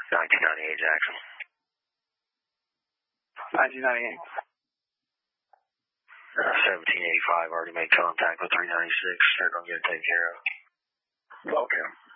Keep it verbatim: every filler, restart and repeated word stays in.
nineteen ninety-eight, Jackson. nineteen ninety-eight. Uh, seventeen eighty-five, already made contact with three ninety-six. They're going to get it taken care of. Okay.